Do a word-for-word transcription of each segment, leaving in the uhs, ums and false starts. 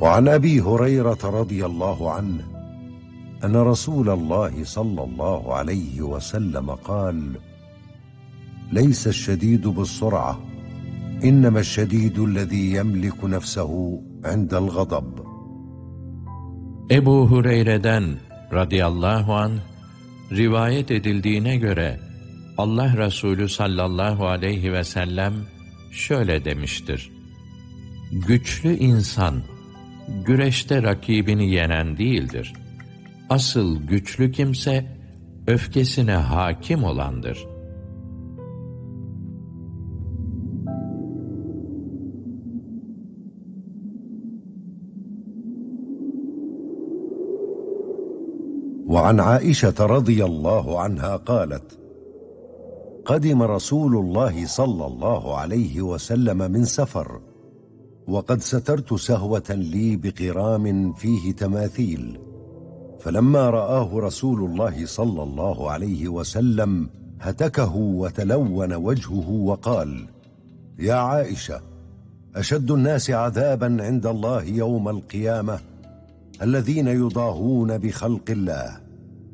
وعن أبي هريرة رضي الله عنه أن رسول الله صلى الله عليه وسلم قال: ليس الشديد بالسرعة، إنما الشديد الذي يملك نفسه عند الغضب. Ebu Hureyre'den radıyallahu anh rivayet edildiğine göre Allah Resulü sallallahu aleyhi ve sellem şöyle demiştir: Güçlü insan güreşte rakibini yenen değildir. Asıl güçlü kimse öfkesine hakim olandır. وعن عائشة رضي الله عنها قالت: قدم رسول الله صلى الله عليه وسلم من سفر، وقد سترت سهوة لي بقرام فيه تماثيل، فلما رآه رسول الله صلى الله عليه وسلم هتكه وتلون وجهه وقال: يا عائشة، أشد الناس عذابا عند الله يوم القيامة الذين يضاهون بخلق الله.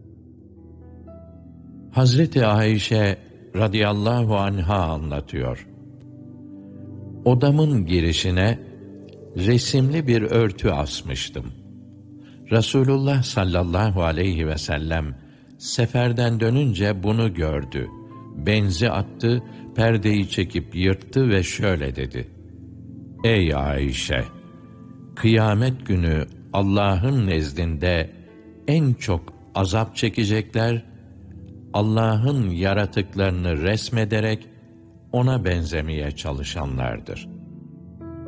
Hazreti Ayşe radıyallahu anha anlatıyor. Odamın girişine resimli bir örtü asmıştım. Resulullah sallallahu aleyhi ve sellem seferden dönünce bunu gördü. Benzi attı, perdeyi çekip yırttı ve şöyle dedi: Ey Ayşe! Kıyamet günü Allah'ın nezdinde en çok azap çekecekler, Allah'ın yaratıklarını resmederek ona benzemeye çalışanlardır.